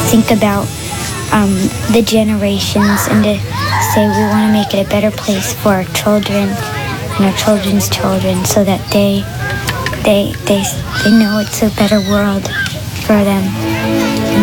think about the generations and to say we want to make it a better place for our children and our children's children, so that they know it's a better world for them.